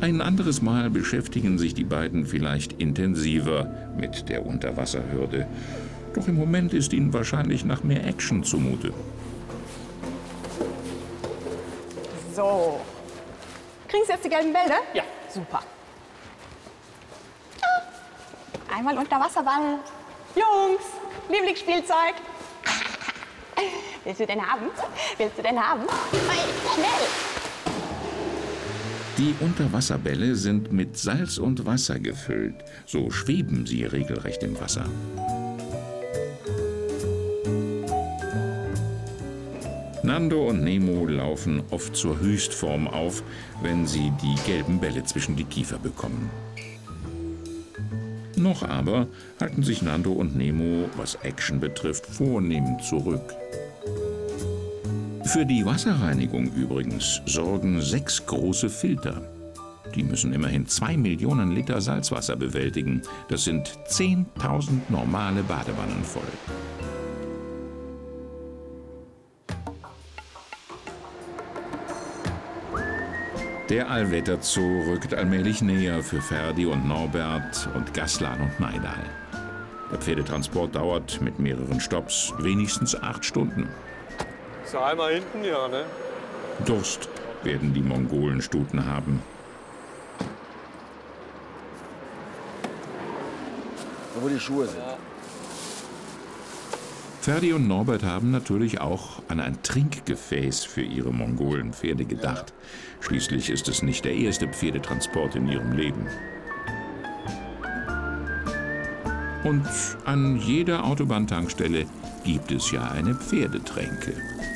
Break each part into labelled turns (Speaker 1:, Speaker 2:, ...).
Speaker 1: Ein anderes Mal beschäftigen sich die beiden vielleicht intensiver mit der Unterwasserhürde. Doch im Moment ist ihnen wahrscheinlich nach mehr Action zumute.
Speaker 2: So. Kriegen Sie jetzt die gelben Bälle?
Speaker 3: Ja.
Speaker 2: Super. Einmal Unterwasserball. Jungs, Lieblingsspielzeug. Willst du denn haben? Willst du denn haben? Schnell!
Speaker 1: Die Unterwasserbälle sind mit Salz und Wasser gefüllt. So schweben sie regelrecht im Wasser. Nando und Nemo laufen oft zur Höchstform auf, wenn sie die gelben Bälle zwischen die Kiefer bekommen. Noch aber halten sich Nando und Nemo, was Action betrifft, vornehm zurück. Für die Wasserreinigung übrigens sorgen 6 große Filter. Die müssen immerhin 2 Millionen Liter Salzwasser bewältigen. Das sind 10.000 normale Badewannen voll. Der Allwetterzoo rückt allmählich näher für Ferdi und Norbert und Gaslan und Naidal. Der Pferdetransport dauert mit mehreren Stopps wenigstens 8 Stunden.
Speaker 4: Ist ja einmal hinten, ja, ne?
Speaker 1: Durst werden die Mongolenstuten haben.
Speaker 5: Wo die Schuhe sind.
Speaker 4: Ja.
Speaker 1: Ferdi und Norbert haben natürlich auch an ein Trinkgefäß für ihre Mongolenpferde gedacht. Schließlich ist es nicht der erste Pferdetransport in ihrem Leben. Und an jeder Autobahntankstelle gibt es ja eine Pferdetränke.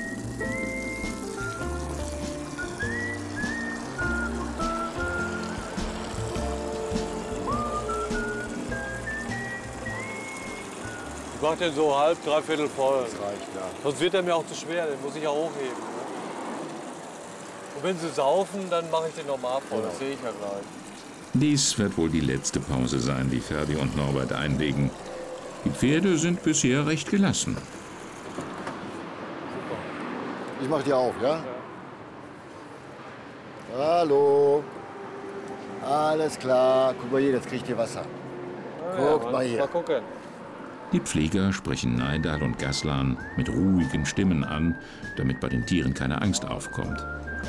Speaker 4: Ich mach den so halb, dreiviertel voll.
Speaker 5: Das reicht, ja.
Speaker 4: Sonst wird er mir auch zu schwer, den muss ich ja hochheben. Ne? Und wenn sie saufen, dann mache ich den normal voll, das sehe ich ja gleich.
Speaker 1: Dies wird wohl die letzte Pause sein, die Ferdi und Norbert einlegen. Die Pferde sind bisher recht gelassen.
Speaker 5: Ich mach die auf, ja? Hallo. Alles klar. Guck mal hier, jetzt kriegt ihr Wasser. Guck mal hier.
Speaker 4: Mal gucken.
Speaker 1: Die Pfleger sprechen Naidal und Gaslan mit ruhigen Stimmen an, damit bei den Tieren keine Angst aufkommt.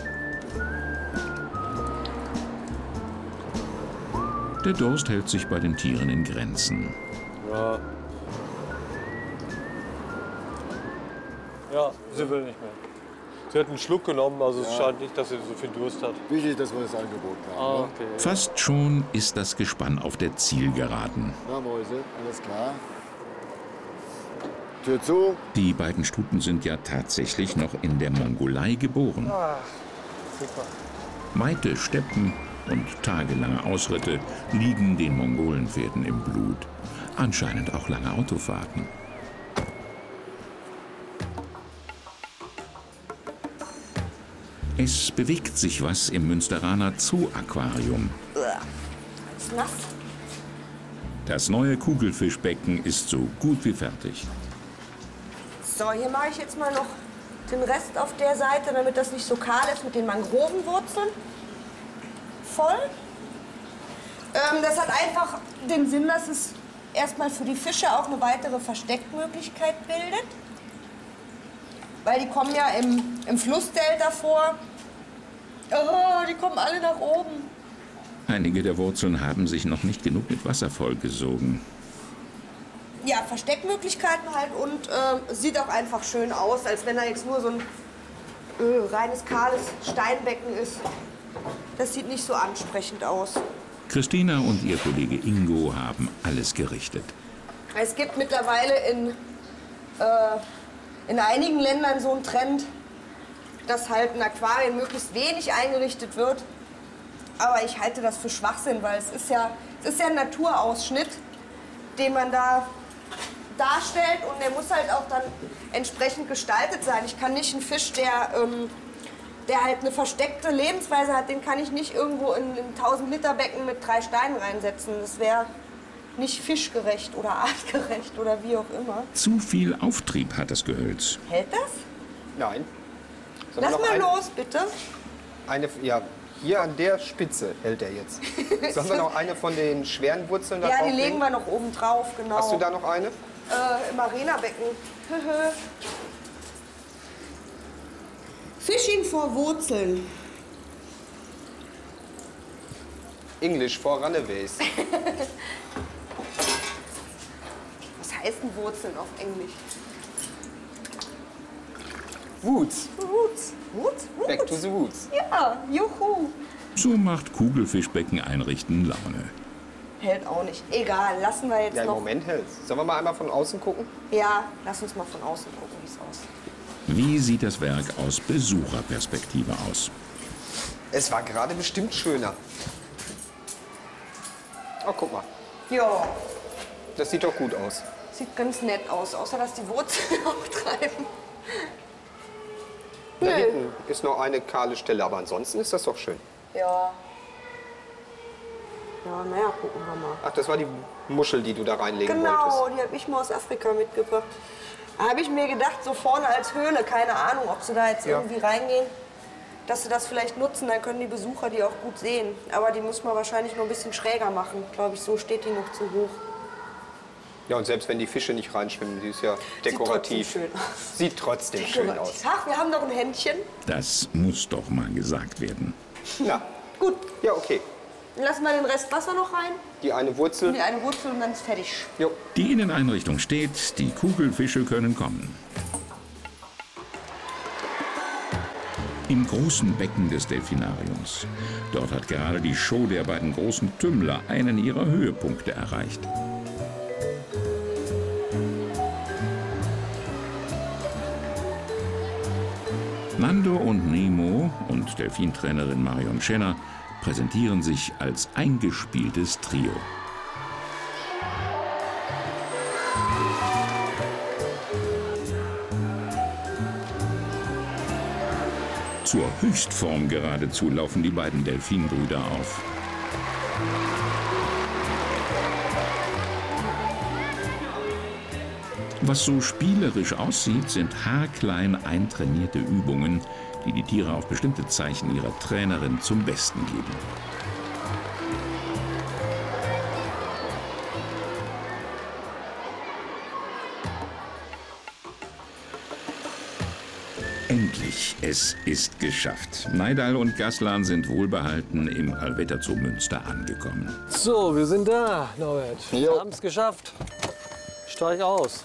Speaker 1: Der Durst hält sich bei den Tieren in Grenzen.
Speaker 4: Ja. Ja, sie will nicht mehr. Sie hat einen Schluck genommen, also es scheint nicht, dass sie so viel Durst hat.
Speaker 5: Wichtig, dass wir das angeboten haben.
Speaker 4: Ah,
Speaker 5: Ne?
Speaker 4: okay.
Speaker 1: Fast schon ist das Gespann auf der Zielgeraden.
Speaker 5: Na, Mäuse, alles klar. Tür zu.
Speaker 1: Die beiden Stuten sind ja tatsächlich noch in der Mongolei geboren.
Speaker 4: Ah, super.
Speaker 1: Weite Steppen und tagelange Ausritte liegen den Mongolenpferden im Blut. Anscheinend auch lange Autofahrten. Es bewegt sich was im Münsteraner Zoo-Aquarium.
Speaker 2: Ist nass.
Speaker 1: Das neue Kugelfischbecken ist so gut wie fertig.
Speaker 2: So, hier mache ich jetzt mal noch den Rest auf der Seite, damit das nicht so kahl ist mit den Mangrovenwurzeln. Voll. Das hat einfach den Sinn, dass es erstmal für die Fische auch eine weitere Versteckmöglichkeit bildet. Weil die kommen ja im Flussdelta vor. Oh, die kommen alle nach oben.
Speaker 1: Einige der Wurzeln haben sich noch nicht genug mit Wasser vollgesogen.
Speaker 2: Ja, Versteckmöglichkeiten halt und sieht auch einfach schön aus, als wenn da jetzt nur so ein reines kahles Steinbecken ist. Das sieht nicht so ansprechend aus.
Speaker 1: Christina und ihr Kollege Ingo haben alles gerichtet.
Speaker 2: Es gibt mittlerweile in einigen Ländern so einen Trend, dass halt ein Aquarium möglichst wenig eingerichtet wird. Aber ich halte das für Schwachsinn, weil es ist ja ein Naturausschnitt, den man da darstellt und der muss halt auch dann entsprechend gestaltet sein. Ich kann nicht einen Fisch, der halt eine versteckte Lebensweise hat, den kann ich nicht irgendwo in ein 1000-Liter-Becken mit 3 Steinen reinsetzen. Das wäre nicht fischgerecht oder artgerecht oder wie auch immer.
Speaker 1: Zu viel Auftrieb hat das Gehölz.
Speaker 2: Hält das?
Speaker 3: Nein.
Speaker 2: Lass mal los, bitte.
Speaker 3: Ja, Hier an der Spitze hält er jetzt. Sollen wir noch eine von den schweren Wurzeln da
Speaker 2: Ja, die
Speaker 3: drauflegen?
Speaker 2: legen wir noch oben drauf, genau.
Speaker 3: Hast du da noch eine?
Speaker 2: Im Arenabecken. Fishing for Wurzeln.
Speaker 3: English for Runaways.
Speaker 2: Was heißt denn Wurzeln auf Englisch?
Speaker 3: Woods.
Speaker 2: Woods. Woods?
Speaker 3: Back to the woods.
Speaker 2: Ja, juhu.
Speaker 1: So macht Kugelfischbecken einrichten Laune.
Speaker 2: Hält auch nicht. Egal, lassen wir jetzt
Speaker 3: Ja, im
Speaker 2: noch.
Speaker 3: Moment hält's. Sollen wir mal einmal von außen gucken?
Speaker 2: Ja, lass uns mal von außen gucken, wie es aussieht.
Speaker 1: Wie sieht das Werk aus Besucherperspektive aus?
Speaker 3: Es war gerade bestimmt schöner. Oh, guck mal.
Speaker 2: Ja,
Speaker 3: Das sieht doch gut aus.
Speaker 2: sieht ganz nett aus, außer dass die Wurzeln auch treiben.
Speaker 3: Da
Speaker 2: Nö.
Speaker 3: hinten ist noch eine kahle Stelle, aber ansonsten ist das doch schön.
Speaker 2: Ja. Ja, naja, gucken wir mal.
Speaker 3: Ach, das war die Muschel, die du da reinlegen
Speaker 2: Genau,
Speaker 3: wolltest.
Speaker 2: die habe ich mal aus Afrika mitgebracht. Da habe ich mir gedacht, so vorne als Höhle, keine Ahnung, ob sie da jetzt
Speaker 3: Ja.
Speaker 2: irgendwie reingehen, dass sie das vielleicht nutzen, dann können die Besucher die auch gut sehen. Aber die muss man wahrscheinlich noch ein bisschen schräger machen. Glaube ich, so steht die noch zu hoch.
Speaker 3: Ja, und selbst wenn die Fische nicht reinschwimmen, die ist ja dekorativ.
Speaker 2: Sieht trotzdem schön aus.
Speaker 3: Sieht trotzdem schön aus.
Speaker 2: Ach, wir haben noch ein Händchen.
Speaker 1: Das muss doch mal gesagt werden.
Speaker 3: Na,
Speaker 2: Gut,
Speaker 3: ja, okay.
Speaker 2: dann lassen wir den Rest Wasser noch rein.
Speaker 3: Die eine Wurzel.
Speaker 2: Und die eine Wurzel und dann ist fertig.
Speaker 3: Jo.
Speaker 1: Die Inneneinrichtung steht, die Kugelfische können kommen. Im großen Becken des Delfinariums. Dort hat gerade die Show der beiden großen Tümmler einen ihrer Höhepunkte erreicht. Nando und Nemo und Delfintrainerin Marion Schenner präsentieren sich als eingespieltes Trio. Zur Höchstform geradezu laufen die beiden Delfinbrüder auf. Was so spielerisch aussieht, sind haarklein eintrainierte Übungen, die die Tiere auf bestimmte Zeichen ihrer Trainerin zum Besten geben. Endlich, es ist geschafft. Naidal und Gaslan sind wohlbehalten im Allwetter Zoo Münster angekommen.
Speaker 4: So, wir sind da, Norbert.
Speaker 5: Jo.
Speaker 4: Wir haben es geschafft. Steig aus.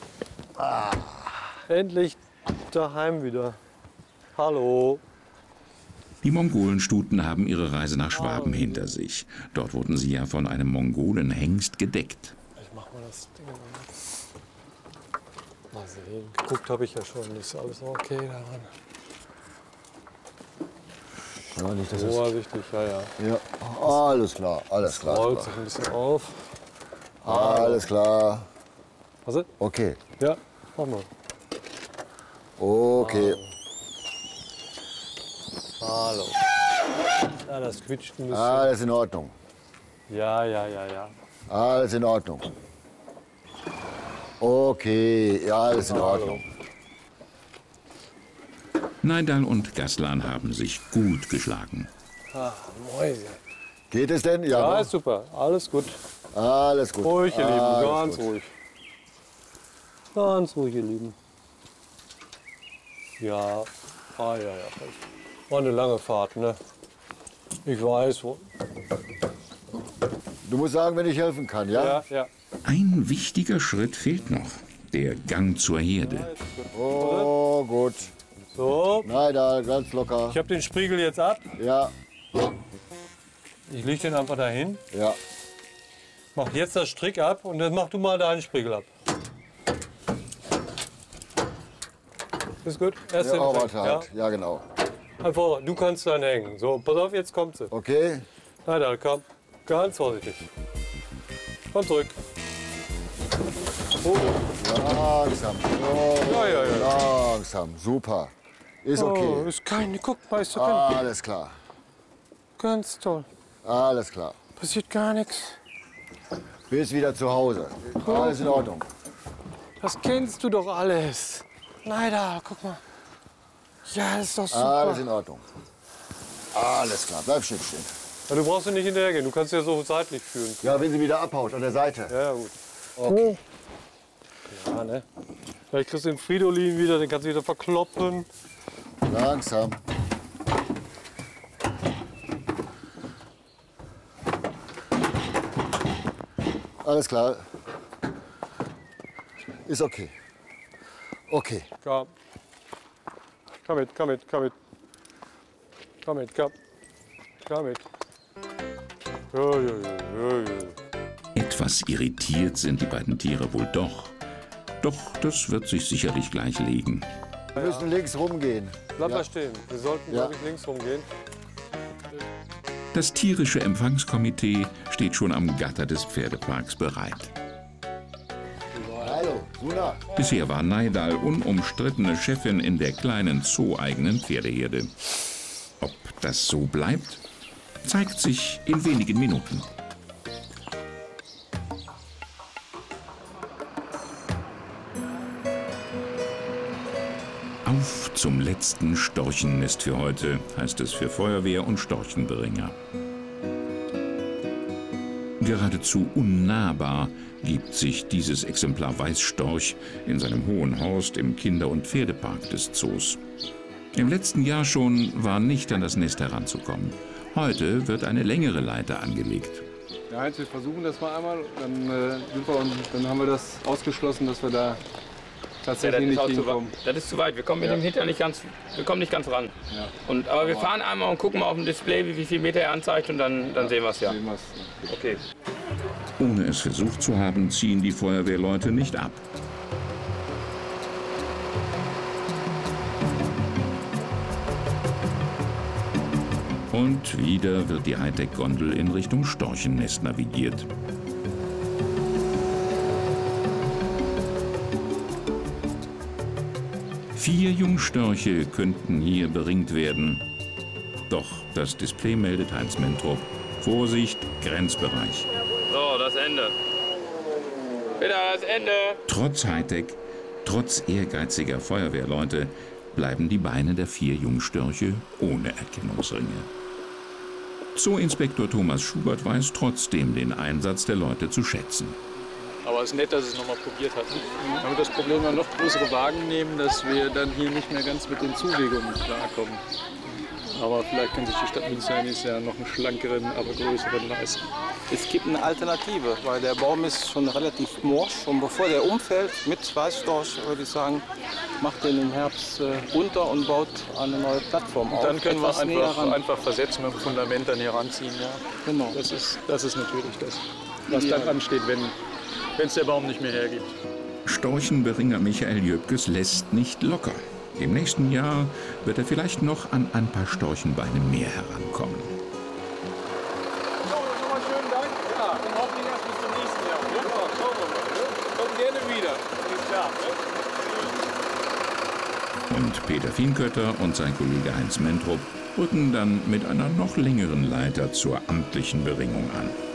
Speaker 4: Endlich daheim wieder. Hallo.
Speaker 1: Die Mongolenstuten haben ihre Reise nach Schwaben hinter sich. Dort wurden sie ja von einem Mongolenhengst gedeckt.
Speaker 4: Ich mach mal das Ding mal sehen. Geguckt habe ich ja schon. Ist alles okay daran.
Speaker 5: Ja, nicht, dass es...
Speaker 4: Vorsichtig, ja, ja.
Speaker 5: Ja, alles klar, alles klar.
Speaker 4: Rollt
Speaker 5: Alles
Speaker 4: sich ein bisschen auf.
Speaker 5: klar. Alles klar.
Speaker 4: Was?
Speaker 5: Okay,
Speaker 4: Ja, mach mal.
Speaker 5: okay.
Speaker 4: Hallo. Ja, das quietscht ein bisschen.
Speaker 5: Alles in Ordnung.
Speaker 4: Ja, ja, ja, ja.
Speaker 5: Alles in Ordnung. Okay, ja, alles in Ordnung.
Speaker 1: Naidal und Gaslan haben sich gut geschlagen.
Speaker 4: Ah, Mäuse.
Speaker 5: Geht es denn?
Speaker 4: Ja,
Speaker 5: Ja,
Speaker 4: ist super. Alles gut.
Speaker 5: alles gut.
Speaker 4: Ruhig, ihr Lieben.
Speaker 5: Alles
Speaker 4: Ganz
Speaker 5: gut.
Speaker 4: ruhig. Ganz ruhig, ihr Lieben. Ja. Ah, ja, ja. War eine lange Fahrt, ne? Ich weiß.
Speaker 5: Du musst sagen, wenn ich helfen kann, ja?
Speaker 4: Ja, ja.
Speaker 1: Ein wichtiger Schritt fehlt noch. Der Gang zur Herde.
Speaker 5: Oh, gut.
Speaker 4: So,
Speaker 5: Nein, da ganz locker.
Speaker 4: ich habe den Spriegel jetzt ab.
Speaker 5: Ja,
Speaker 4: Ich leg den einfach dahin.
Speaker 5: ja.
Speaker 4: Mach jetzt das Strick ab und dann mach du mal deinen Spriegel ab. Ist gut? Erst
Speaker 5: Ja,
Speaker 4: den
Speaker 5: oh,
Speaker 4: Strick,
Speaker 5: warte halt. Ja, genau.
Speaker 4: Einfach, du kannst dann hängen. So, pass auf, jetzt kommt sie.
Speaker 5: Okay.
Speaker 4: Na dann, komm. Ganz vorsichtig. Komm zurück. Oh,
Speaker 5: Langsam. Oh,
Speaker 4: ja, ja, ja.
Speaker 5: langsam. Super. Ist
Speaker 4: Oh,
Speaker 5: okay.
Speaker 4: ist kein, guck mal, ist okay.
Speaker 5: Alles klar.
Speaker 4: Ganz toll.
Speaker 5: Alles klar.
Speaker 4: Passiert gar nichts.
Speaker 5: Bis wieder zu Hause. Alles in Ordnung.
Speaker 4: Das kennst du doch alles. Leider, guck mal. Ja, das ist doch super.
Speaker 5: Alles in Ordnung. Alles klar, bleib stehen.
Speaker 4: Ja, du brauchst ja nicht hinterhergehen, du kannst ja so seitlich führen.
Speaker 5: Ja, wenn sie wieder abhaut, an der Seite.
Speaker 4: Ja, gut.
Speaker 5: Okay.
Speaker 4: Ja, ne? Vielleicht kriegst du den Fridolin wieder, den kannst du wieder verkloppen.
Speaker 5: Langsam. Alles klar. Ist okay. Okay.
Speaker 4: Komm. Komm mit. Komm mit. Ja.
Speaker 1: Etwas irritiert sind die beiden Tiere wohl doch. Doch das wird sich sicherlich gleich legen.
Speaker 5: Wir müssen links rumgehen.
Speaker 4: Bleib mal stehen. Wir sollten, glaube ich, links rumgehen.
Speaker 1: Das tierische Empfangskomitee steht schon am Gatter des Pferdeparks bereit.
Speaker 5: Hallo, Suna.
Speaker 1: Bisher war Naidal unumstrittene Chefin in der kleinen zoo-eigenen Pferdeherde. Ob das so bleibt, zeigt sich in wenigen Minuten. Auf zum letzten Storchennest für heute, heißt es für Feuerwehr und Storchenberinger. Geradezu unnahbar gibt sich dieses Exemplar Weißstorch in seinem hohen Horst im Kinder- und Pferdepark des Zoos. Im letzten Jahr schon war nicht an das Nest heranzukommen. Heute wird eine längere Leiter angelegt.
Speaker 6: Ja, Heinz, wir versuchen das mal einmal, dann haben wir das ausgeschlossen, dass wir da tatsächlich nicht hinkommen.
Speaker 7: Das ist zu weit. Wir kommen mit dem Hintern nicht ganz ran. Ja. Aber wir fahren einmal und gucken mal auf dem Display, wie viel Meter er anzeigt, und dann sehen wir es ja. Okay.
Speaker 1: Ohne es versucht zu haben, ziehen die Feuerwehrleute nicht ab. Und wieder wird die Hightech-Gondel in Richtung Storchennest navigiert. Vier Jungstörche könnten hier beringt werden. Doch das Display meldet Heinz Mentrop: Vorsicht, Grenzbereich.
Speaker 7: So, das Ende. Wieder das Ende.
Speaker 1: Trotz Hightech, trotz ehrgeiziger Feuerwehrleute bleiben die Beine der vier Jungstörche ohne Erkennungsringe. Zooinspektor Thomas Schubert weiß trotzdem den Einsatz der Leute zu schätzen.
Speaker 8: Aber es ist nett, dass es nochmal probiert hat. Wenn wir das Problem an noch größere Wagen nehmen, dass wir dann hier nicht mehr ganz mit den Zuwegungen klarkommen. Aber vielleicht kann sich die Stadt Münster nächstes Jahr noch einen schlankeren, aber größeren leisten.
Speaker 9: Es gibt eine Alternative, weil der Baum ist schon relativ morsch. Und bevor der umfällt, mit Weißstorch, würde ich sagen, macht den im Herbst runter und baut eine neue Plattform auf.
Speaker 8: Dann können wir einfach versetzen mit dem Fundament dann hier ranziehen. Ja.
Speaker 9: Genau.
Speaker 8: Das ist natürlich das, was dann ansteht, wenn es der Baum nicht mehr hergibt.
Speaker 1: Storchenberinger Michael Jöpkes lässt nicht locker. Im nächsten Jahr wird er vielleicht noch an ein paar Storchenbeine mehr herankommen.
Speaker 8: So, nochmal schönen Dank. Ja, dann hoffentlich erst bis zum nächsten Jahr. Ja, schauen wir mal. Kommt gerne wieder. Ist klar, ne?
Speaker 1: Und Peter Fienkötter und sein Kollege Heinz Mentrop rücken dann mit einer noch längeren Leiter zur amtlichen Beringung an.